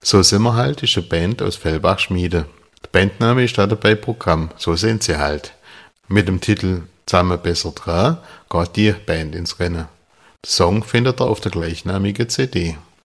So sind wir halt ist eine Band aus Fellbach-Schmiede. Der Bandname ist da dabei Programm, so sind sie halt. Mit dem Titel Zusammen besser dran geht die Band ins Rennen. Den Song findet ihr auf der gleichnamigen CD.